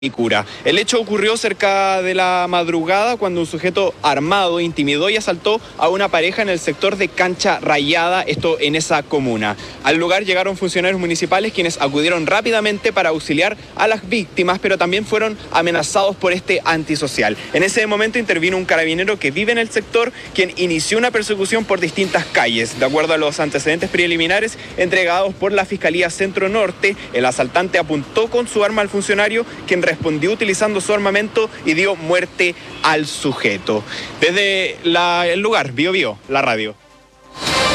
Cura. El hecho ocurrió cerca de la madrugada cuando un sujeto armado intimidó y asaltó a una pareja en el sector de Cancha Rayada, esto en esa comuna. Al lugar llegaron funcionarios municipales quienes acudieron rápidamente para auxiliar a las víctimas, pero también fueron amenazados por este antisocial. En ese momento intervino un carabinero que vive en el sector, quien inició una persecución por distintas calles. De acuerdo a los antecedentes preliminares entregados por la Fiscalía Centro Norte, el asaltante apuntó con su arma al funcionario, quien respondió utilizando su armamento y dio muerte al sujeto. Desde el lugar, Bio, la radio.